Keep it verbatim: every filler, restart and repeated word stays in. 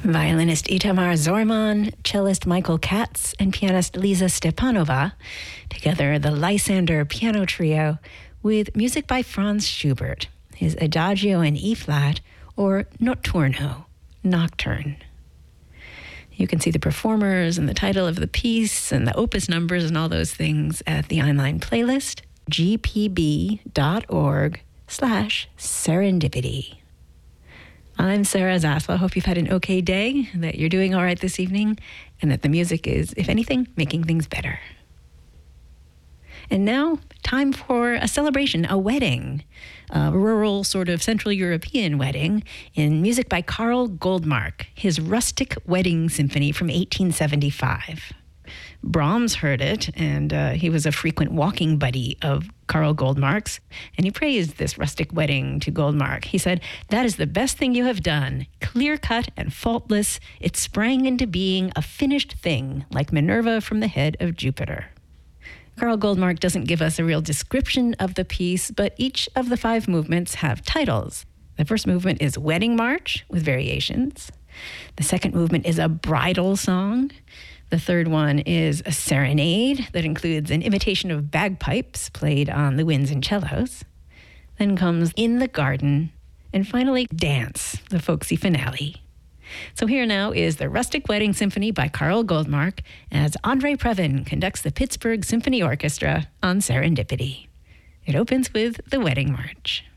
Violinist Itamar Zorman, cellist Michael Katz, and pianist Lisa Stepanova, together the Lysander Piano Trio, with music by Franz Schubert, his Adagio in E-flat, or Notturno, Nocturne. You can see the performers and the title of the piece and the opus numbers and all those things at the online playlist, gpb.org slash serendipity. I'm Sarah Zaslow. Hope you've had an okay day, that you're doing all right this evening, and that the music is, if anything, making things better. And now, time for a celebration, a wedding, a rural sort of Central European wedding in music by Karl Goldmark, his Rustic Wedding Symphony from eighteen seventy-five. Brahms heard it, and uh, he was a frequent walking buddy of Karl Goldmark's, and he praised this rustic wedding to Goldmark. He said, "That is the best thing you have done. Clear-cut and faultless, it sprang into being a finished thing, like Minerva from the head of Jupiter." Karl Goldmark doesn't give us a real description of the piece, but each of the five movements have titles. The first movement is Wedding March with variations. The second movement is a bridal song. The third one is a serenade that includes an imitation of bagpipes played on the winds and cellos. Then comes In the Garden, and finally Dance, the folksy finale. So here now is the Rustic Wedding Symphony by Karl Goldmark as Andrei Previn conducts the Pittsburgh Symphony Orchestra on Serendipity. It opens with the Wedding March.